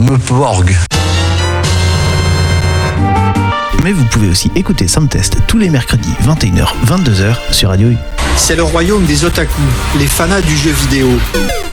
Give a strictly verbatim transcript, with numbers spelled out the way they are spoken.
Me porg. Mais vous pouvez aussi écouter Soundtest tous les mercredis vingt et une heures vingt-deux heures sur Radio U. C'est le royaume des otaku, les fanas du jeu vidéo.